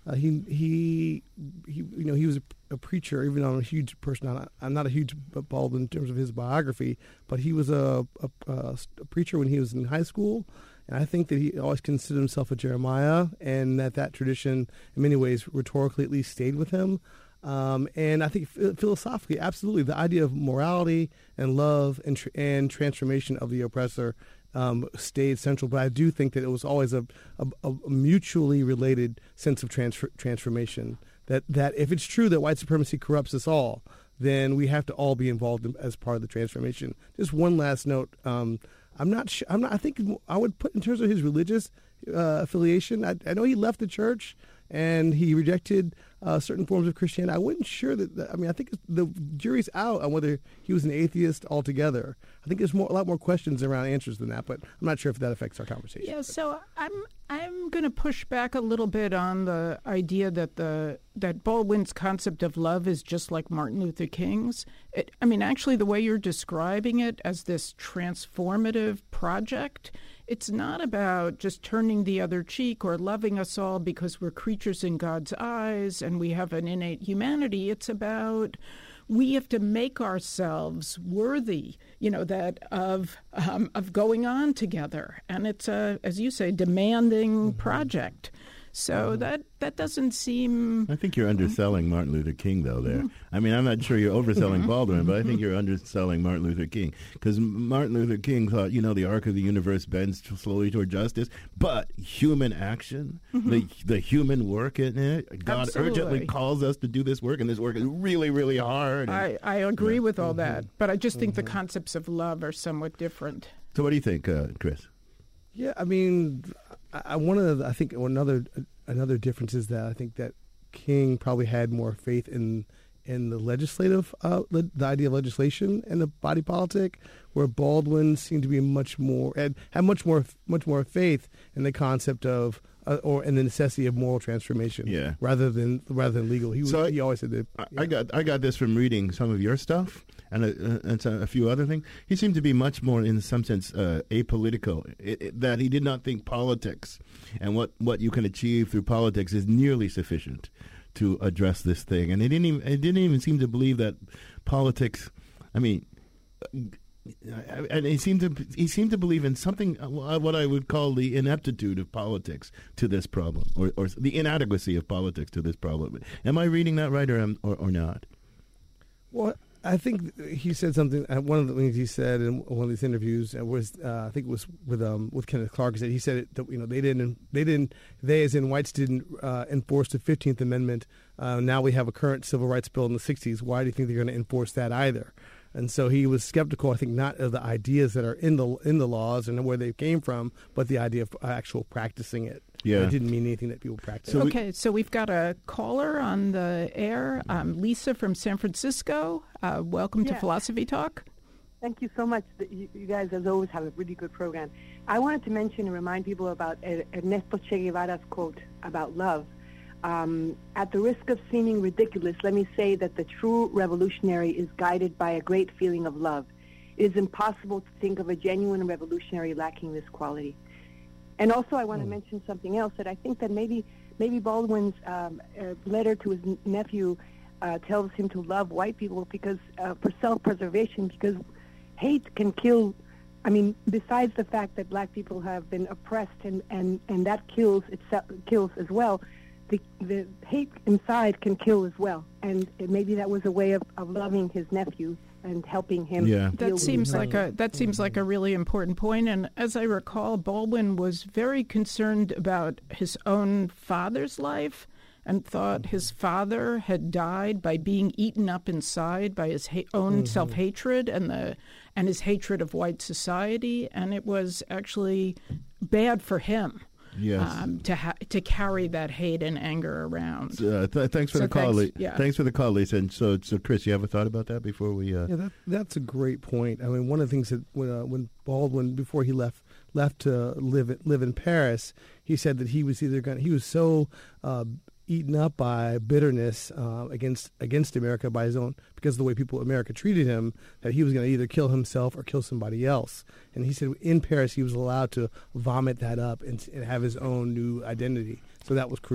He was a preacher, even though I'm a huge person. I'm not a huge Baldwin in terms of his biography, but he was a preacher when he was in high school. And I think that he always considered himself a Jeremiah, and that tradition, in many ways, rhetorically at least, stayed with him. And I think philosophically, absolutely, the idea of morality and love and transformation of the oppressor stayed central. But I do think that it was always a mutually related sense of transformation. That if it's true that white supremacy corrupts us all, then we have to all be involved as part of the transformation. Just one last note. I'm not sure. I think I would put in terms of his religious affiliation. I know he left the church and he rejected certain forms of Christianity. I wasn't sure that. I think the jury's out on whether he was an atheist altogether. I think there's a lot more questions around answers than that, but I'm not sure if that affects our conversation. Yeah, so I'm going to push back a little bit on the idea that Baldwin's concept of love is just like Martin Luther King's. Actually, the way you're describing it as this transformative project, it's not about just turning the other cheek or loving us all because we're creatures in God's eyes and we have an innate humanity. It's about we have to make ourselves worthy, of going on together. And it's as you say, demanding project. So that doesn't seem... I think you're underselling Martin Luther King, though, there. I'm not sure you're overselling Baldwin, but I think you're underselling Martin Luther King. Because Martin Luther King thought, the arc of the universe bends slowly toward justice, but human action, the human work in it, God urgently calls us to do this work, and this work is really, really hard. I agree with all that, but I just think the concepts of love are somewhat different. So what do you think, Chris? Yeah, I think another difference is that I think that King probably had more faith in the legislative, the idea of legislation and the body politic, where Baldwin seemed to be had much more faith in the concept of or in the necessity of moral transformation, rather than legal. He always said that. I got this from reading some of your stuff and a few other things. He seemed to be much more, in some sense, apolitical. That he did not think politics and what you can achieve through politics is nearly sufficient to address this thing. And he didn't even seem to believe that politics. And he seemed to believe in something, what I would call the ineptitude of politics to this problem, or the inadequacy of politics to this problem. Am I reading that right, or not? Well, I think he said something. One of the things he said in one of these interviews was, I think it was with Kenneth Clark. He said that they as in whites didn't enforce the 15th Amendment. Now we have a current civil rights bill in the 60s. Why do you think they're going to enforce that either? And so he was skeptical, I think, not of the ideas that are in the laws and where they came from, but the idea of actual practicing it. Yeah. It didn't mean anything that people practice. So we've got a caller on the air, Lisa from San Francisco. Welcome to Philosophy Talk. Thank you so much. You guys, as always, have a really good program. I wanted to mention and remind people about Ernesto Che Guevara's quote about love. At the risk of seeming ridiculous, let me say that the true revolutionary is guided by a great feeling of love. It is impossible to think of a genuine revolutionary lacking this quality. And also I want to mention something else, that I think that maybe Baldwin's letter to his nephew tells him to love white people because for self-preservation, because hate can kill. Besides the fact that black people have been oppressed and that kills as well, the hate inside can kill as well, and maybe that was a way of loving his nephew and helping him. Yeah, that seems like a really important point. And as I recall, Baldwin was very concerned about his own father's life, and thought his father had died by being eaten up inside by his own self-hatred and his hatred of white society, and it was actually bad for him. Yes. To carry that hate and anger around. Thanks for the call. Thanks for the call, Lisa. And so Chris, you have a thought about that before we? That's a great point. One of the things that when Baldwin, before he left to live in Paris, he said that he was he was so eaten up by bitterness against America because of the way America treated him, that he was going to either kill himself or kill somebody else. And he said in Paris he was allowed to vomit that up and have his own new identity. So that was crucial.